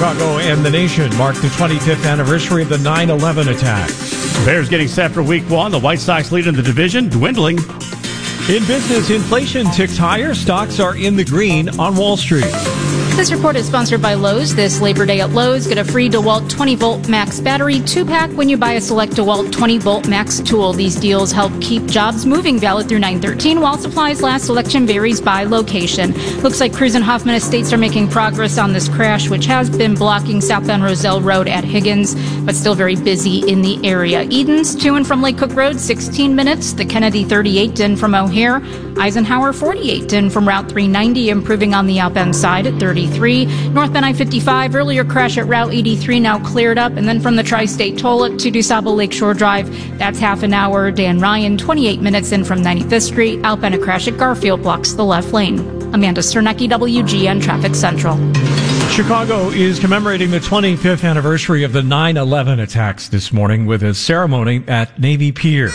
Chicago and the nation mark the 25th anniversary of the 9/11 attacks. Bears getting set for week one. The White Sox lead in the division, dwindling. In business, inflation ticks higher. Stocks are in the green on Wall Street. This report is sponsored by Lowe's. This Labor Day at Lowe's, get a free DeWalt 20-volt max battery 2-pack when you buy a select DeWalt 20-volt max tool. These deals help keep jobs moving, valid through 9/13. While supplies last, selection varies by location. Looks like Cruz and Hoffman Estates are making progress on this crash, which has been blocking southbound Roselle Road at Higgins, but still very busy in the area. Eden's to and from Lake Cook Road, 16 minutes. The Kennedy 38 in from O'Hare. Eisenhower 48 in from Route 390, improving on the outbound side at 33. Northbound I-55, earlier crash at Route 83, now cleared up. And then from the Tri-State Toll up to DuSable Lakeshore Drive, that's half an hour. Dan Ryan, 28 minutes in from 95th Street. Outbound, a crash at Garfield blocks the left lane. Amanda Sternecki, WGN Traffic Central. Chicago is commemorating the 25th anniversary of the 9/11 attacks this morning with a ceremony at Navy Pier.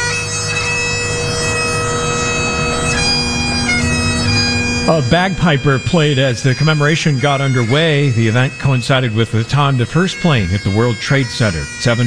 A bagpiper played as the commemoration got underway. The event coincided with the time the first plane hit the World Trade Center,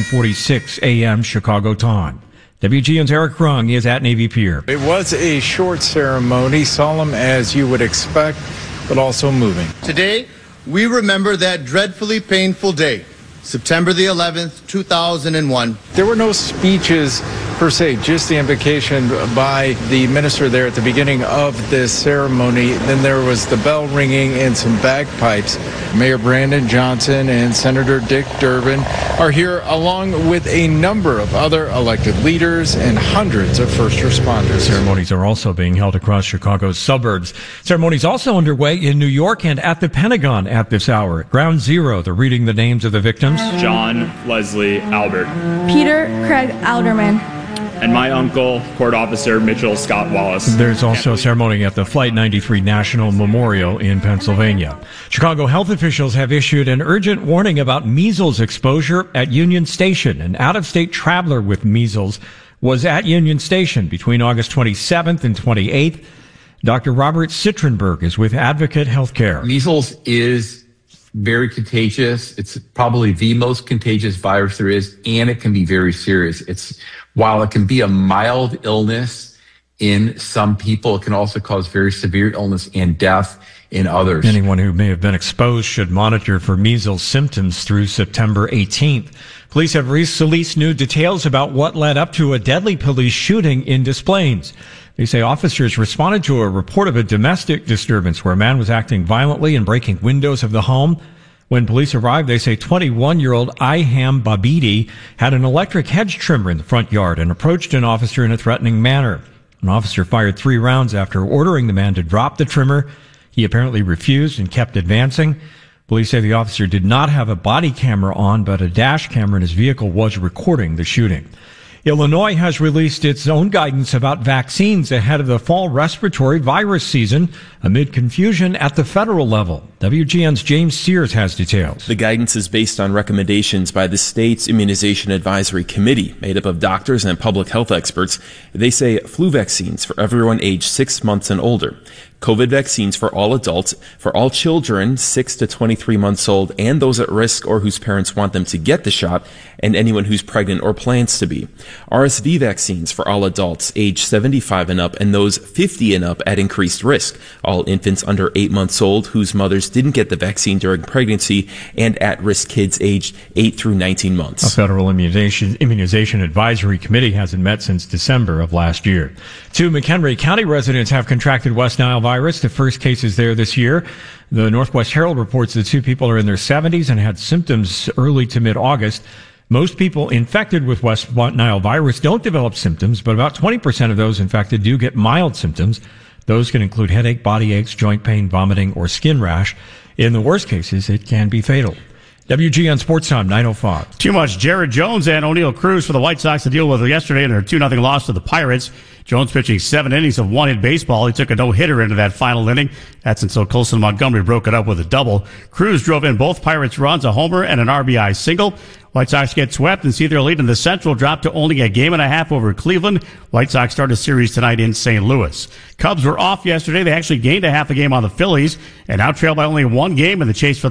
7:46 a.m. Chicago time. WGN's Eric Rung is at Navy Pier. It was a short ceremony, solemn as you would expect, but also moving. Today, we remember that dreadfully painful day, September the 11th, 2001. There were no speeches per se, just the invocation by the minister there at the beginning of this ceremony. Then there was the bell ringing and some bagpipes. Mayor Brandon Johnson and Senator Dick Durbin are here along with a number of other elected leaders and hundreds of first responders. Ceremonies are also being held across Chicago's suburbs. Ceremonies also underway in New York and at the Pentagon at this hour. At Ground Zero, they're reading the names of the victims. John Leslie Albert. Peter Craig Alderman. And my uncle, Court Officer Mitchell Scott Wallace. There's also a ceremony at the Flight 93 National Memorial in Pennsylvania. Chicago health officials have issued an urgent warning about measles exposure at Union Station. An out-of-state traveler with measles was at Union Station between August 27th and 28th. Dr. Robert Citrenberg is with Advocate Healthcare. Measles is very contagious. It's probably the most contagious virus there is, and it can be very serious. While it can be a mild illness in some people, it can also cause very severe illness and death in others. Anyone who may have been exposed should monitor for measles symptoms through September 18th. Police have released new details about what led up to a deadly police shooting in Des Plaines. They say officers responded to a report of a domestic disturbance where a man was acting violently and breaking windows of the home. When police arrived, they say 21-year-old Iham Babidi had an electric hedge trimmer in the front yard and approached an officer in a threatening manner. An officer fired 3 rounds after ordering the man to drop the trimmer. He apparently refused and kept advancing. Police say the officer did not have a body camera on, but a dash camera in his vehicle was recording the shooting. Illinois has released its own guidance about vaccines ahead of the fall respiratory virus season amid confusion at the federal level. WGN's James Sears has details. The guidance is based on recommendations by the state's Immunization Advisory Committee, made up of doctors and public health experts. They say flu vaccines for everyone aged 6 months and older, COVID vaccines for all adults, for all children 6 to 23 months old, and those at risk or whose parents want them to get the shot, and anyone who's pregnant or plans to be. RSV vaccines for all adults age 75 and up, and those 50 and up at increased risk. All infants under 8 months old whose mothers didn't get the vaccine during pregnancy, and at-risk kids aged 8 through 19 months. A federal immunization advisory committee hasn't met since December of last year. 2 McHenry County residents have contracted West Nile virus, the first cases there this year. The Northwest Herald reports that 2 people are in their 70s and had symptoms early to mid-August. Most people infected with West Nile virus don't develop symptoms, but about 20% of those infected do get mild symptoms. Those can include headache, body aches, joint pain, vomiting, or skin rash. In the worst cases, it can be fatal. WGN Sports Time, 9:05. Too much Jared Jones and O'Neal Cruz for the White Sox to deal with yesterday in their 2-0 loss to the Pirates. Jones pitching 7 innings of one-hit baseball. He took a no-hitter into that final inning. That's until Colson Montgomery broke it up with a double. Cruz drove in both Pirates runs, a homer and an RBI single. White Sox get swept and see their lead in the Central drop to only a game and a half over Cleveland. White Sox start a series tonight in St. Louis. Cubs were off yesterday. They actually gained a half a game on the Phillies and now trail by only 1 game in the chase for